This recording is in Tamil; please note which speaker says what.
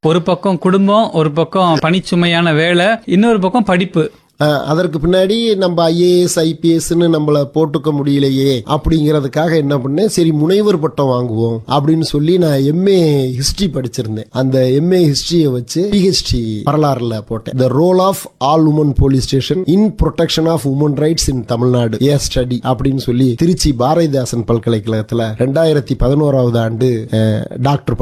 Speaker 1: ஒரு பக்கம் குடும்பம், ஒரு பக்கம் பணிச்சுமையான வேலை, இன்னொரு பக்கம் படிப்பு.
Speaker 2: அதற்கு பின்னாடி நம்ம IAS IPSன்னு நம்மள போட்டுக்க முடியலையே அப்படிங்கறதுக்காக என்ன பண்ணேன், சரி முனைவர் பட்டம் வாங்குவோம் அப்படின்னு சொல்லி நான் MA ஹிஸ்டரி படிச்சிருந்தேன். அந்த MA ஹிஸ்டரியை வச்சு PhD வரலாறுல போட்டேன். த role of all woman police station in protection of woman rights in Tamil Nadu a study அப்படின்னு சொல்லி திருச்சி பாரதிதாசன் பல்கலைக்கழகத்துல 2011 டாக்டர்